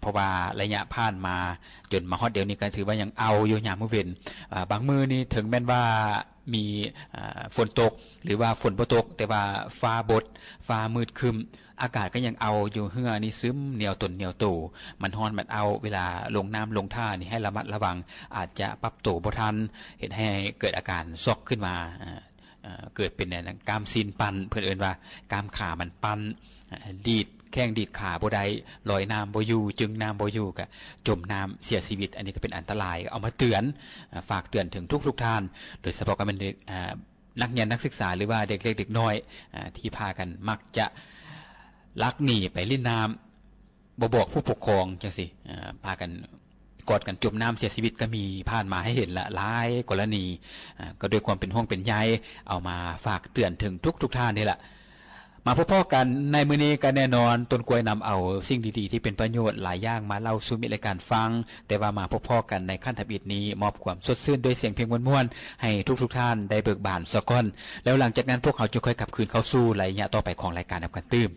ราะว่าระยะผ่านมาจนมาฮอดเดี๋ยวนี้ก็ถือว่ายังเอาอยู่ยามมื้อเว้นบางมื้อนี่ถึงแม้นว่ามีฝนตกหรือว่าฝนบ่ตกแต่ว่าฟ้าบดฟ้ามืดครึ้มอากาศก็ยังเอาอยู่เหือนี่ซึมเหนียวตนเหนียวโตมันฮ้อนมันเอาเวลาลงน้ำลงท่านี่ให้ระมัดระวังอาจจะปรับตัวบ่ทันเฮ็ดให้เกิดอาการช็อกขึ้นมาเกิดเป็นกล้ามซีนปั่นเพิ่นเอิ้นว่ากล้ามขามันปั่นดีดแข้งดีดขาบ่ได้ลอยน้ำบ่อยู่จึงน้ำบ่อยู่ก็จมน้ำเสียชีวิตอันนี้ก็เป็นอันตรายเอามาเตือนฝากเตือนถึงทุกท่านโดยเฉพาะกับมันนักเรียนนักศึกษาหรือว่าเด็กเล็กเด็กน้อยที่พากันมักจะลักหนีไปเล่นน้ำบ่บอกผู้ปกครองจังซี่พากันกอดกันจมน้ำเสียชีวิตก็มีผ่านมาให้เห็นละหลายกรณีก็ด้วยความเป็นห่วงเป็นใยเอามาฝากเตือนถึงทุกท่านนี่แหละมาพบกันในมื้อนี้ก็แน่นอนต้นกล้วยนำเอาสิ่งดีๆที่เป็นประโยชน์หลายอย่างมาเล่าสู่มิตรรายการฟังแต่ว่ามาพบกันในขั้นทบิดนี้มอบความสดชื่นด้วยเสียงเพลงม่วนๆให้ทุกท่านได้เบิกบานซะก่อนแล้วหลังจากนั้นพวกเขาจะค่อยกลับคืนเข้าสู่รายละต่อไปของรายการนำกันตื้ม